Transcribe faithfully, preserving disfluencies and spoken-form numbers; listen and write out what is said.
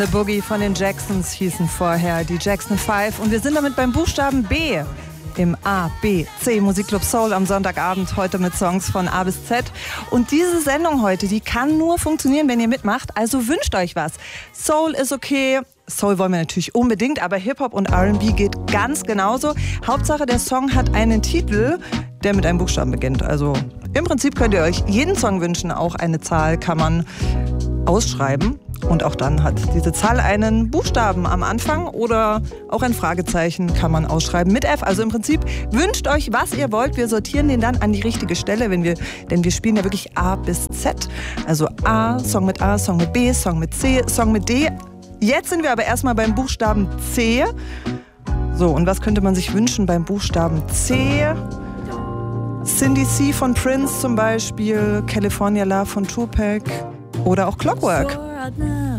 The Boogie von den Jacksons hießen vorher die Jackson Five. Und wir sind damit beim Buchstaben B im A B C Musikclub Soul am Sonntagabend, heute mit Songs von A bis Z. Und diese Sendung heute, die kann nur funktionieren, wenn ihr mitmacht. Also wünscht euch was. Soul ist okay. Soul wollen wir natürlich unbedingt, aber Hip-Hop und R and B geht ganz genauso. Hauptsache, der Song hat einen Titel, der mit einem Buchstaben beginnt. Also im Prinzip könnt ihr euch jeden Song wünschen. Auch eine Zahl kann man ausschreiben. Und auch dann hat diese Zahl einen Buchstaben am Anfang oder auch ein Fragezeichen kann man ausschreiben mit F. Also im Prinzip wünscht euch, was ihr wollt. Wir sortieren den dann an die richtige Stelle, wenn wir, denn wir spielen ja wirklich A bis Z. Also A, Song mit A, Song mit B, Song mit C, Song mit D. Jetzt sind wir aber erstmal beim Buchstaben C. So, und was könnte man sich wünschen beim Buchstaben C? Cindy C von Prince zum Beispiel, California Love von Tupac oder auch Clockwork. Now,